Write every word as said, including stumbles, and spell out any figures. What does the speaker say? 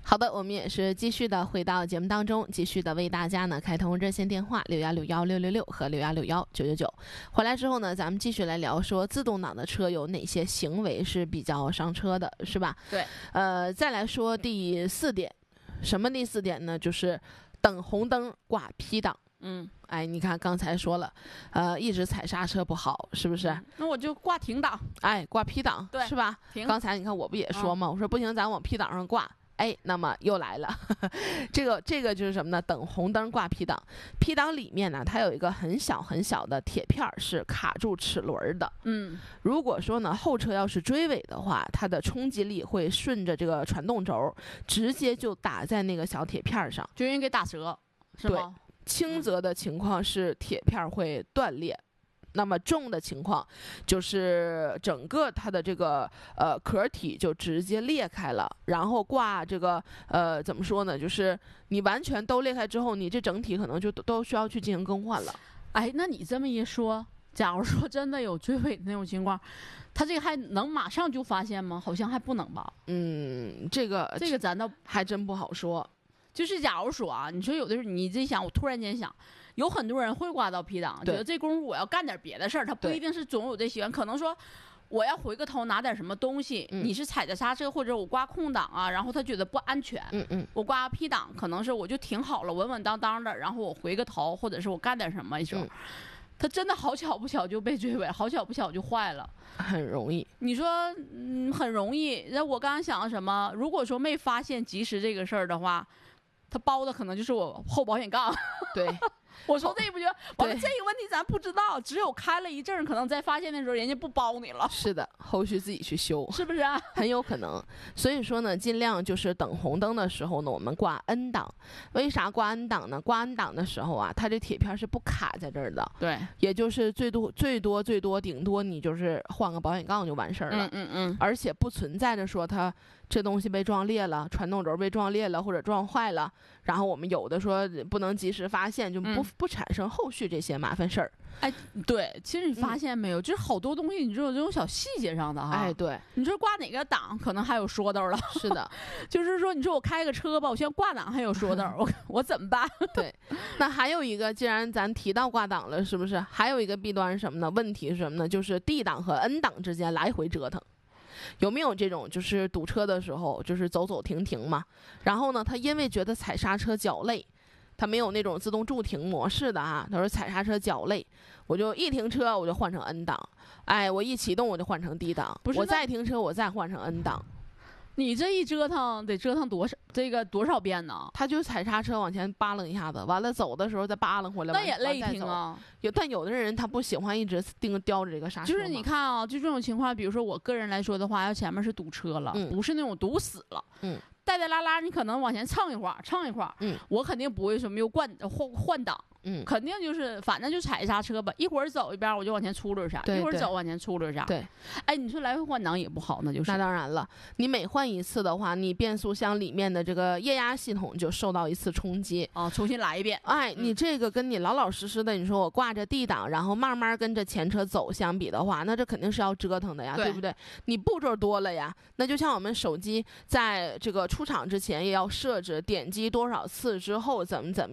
好的，我们也是继续的回到节目当中，继续的为大家呢开通热线电话六幺六幺六六六和六幺六幺九九九。回来之后呢，咱们继续来聊说自动挡的车有哪些行为是比较伤车的，是吧？ 对。 呃，再来说第四点，什么第四点呢？就是等红灯挂 P 档。 嗯， 哎，你看刚才说了，呃，一直踩刹车不好，是不是？ 那我就挂停档。 哎，挂 P 档， 对， 是吧？ 停。 刚才你看我不也说吗？嗯、我说不行，咱往 P 档上挂。哎，那么又来了，呵呵这个这个就是什么呢？等红灯挂 P 档 ，P 档里面呢，它有一个很小很小的铁片是卡住齿轮的。 嗯， 如果说呢后车要是追尾的话，它的冲击力会顺着这个传动轴直接就打在那个小铁片上， 就容易给打折，是吗？ 对，轻则的情况是铁片会断裂。那么重的情况，就是整个它的这个呃壳体就直接裂开了，然后挂这个呃怎么说呢？就是你完全都裂开之后，你这整体可能就都需要去进行更换了。 哎，那你这么一说，假如说真的有追尾的那种情况，他这个还能马上就发现吗？好像还不能吧？ 嗯，这个这个咱倒还真不好说。 就是假如说啊，你说有的时候你自己想，我突然间想。有很多人会挂到 P 档，觉得这功夫我要干点别的事儿，他不一定是总有这习惯，可能说我要回个头拿点什么东西， 嗯、 你是踩着刹车或者我挂空档啊，然后他觉得不安全， 嗯嗯， 我挂 P 档可能是我就停好了，稳稳当当的，然后我回个头，或者是我干点什么时候，嗯、他真的好巧不巧就被追尾，好巧不巧就坏了， 很容易。 你说嗯很容易，那我刚刚想的什么？如果说没发现及时这个事儿的话，他包的可能就是我后保险杠， 对。 我说这不就完了？这个问题咱不知道，只有开了一阵，可能在发现的时候，人家不包你了。 是的，后续自己去修， 是不是啊？ 很有可能。所以说呢，尽量就是等红灯的时候呢，我们挂 N 档。为啥挂 N 档呢？挂 N 档的时候啊，它这铁片是不卡在这儿的。 对， 也就是最多最多最多，顶多你就是换个保险杠就完事儿了。 嗯嗯嗯。 而且不存在着说它这东西被撞裂了，传动轴被撞裂了或者撞坏了，然后我们有的说不能及时发现，就不、嗯、不产生后续这些麻烦事儿。 哎，对，其实你发现没有，嗯、就是好多东西，你知道这种小细节上的哈。 哎，对， 你说挂哪个档，可能还有说道了。 是的， 就是说，你说我开个车吧，我现在挂档还有说道，我我怎么办？ 对，那还有一个，既然咱提到挂档了，是不是还有一个弊端是什么呢？问题是什么呢？就是 D 档和 N 档之间来回折腾。有没有这种就是堵车的时候就是走走停停嘛，然后呢他因为觉得踩刹车脚累，他没有那种自动驻停模式的啊，他说踩刹车脚累，我就一停车我就换成 N 档，哎，我一启动我就换成 D 档，我再停车我再换成 N 档。 你这一折腾得折腾多少这个多少遍呢？ 他就踩刹车往前扒拉一下子，完了走的时候再扒拉回来， 那也累挺啊。 有，但有的人他不喜欢一直盯叼着这个刹车。 就是你看啊，就这种情况，比如说我个人来说的话，要前面是堵车了， 嗯、 不是那种堵死了， 嗯， 带带拉拉，你可能往前蹭一会儿，蹭一会儿， 嗯， 我肯定不会什么又换换换挡。 嗯， 肯定就是反正就踩刹车吧，一会儿走一边我就往前出溜一下，一会儿走往前出溜一下。 对， 哎，你说来回换挡也不好，那就是。 那当然了，你每换一次的话，你变速箱里面的这个液压系统就受到一次冲击啊，重新来一遍。 哎，你这个跟你老老实实的，你说我挂着 D 档，然后慢慢跟着前车走相比的话，那这肯定是要折腾的呀， 对, 对不对？你步骤多了呀，那就像我们手机在这个出厂之前也要设置点击多少次之后怎么怎么。